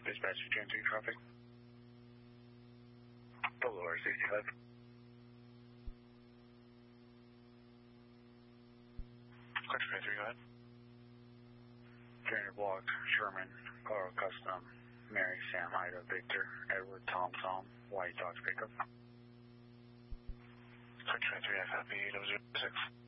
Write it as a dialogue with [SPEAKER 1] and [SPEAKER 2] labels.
[SPEAKER 1] Dispatch 2 traffic. Boulevard 65. Question 3, go ahead. 300 block, Sherman, Carl Custom, Mary, Sam, Ida, Victor, Edward, Tom, White Dogs pickup. Question 3, FFP 006.